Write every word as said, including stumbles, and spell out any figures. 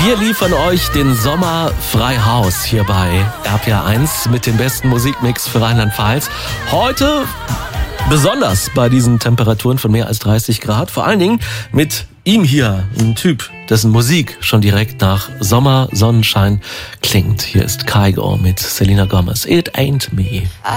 Wir liefern euch den Sommer frei Haus hier bei R P R eins mit dem besten Musikmix für Rheinland-Pfalz. Heute besonders bei diesen Temperaturen von mehr als dreißig Grad. Vor allen Dingen mit ihm hier, ein Typ, dessen Musik schon direkt nach Sommer, Sonnenschein klingt. Hier ist Kygo mit Selena Gomez. It ain't me.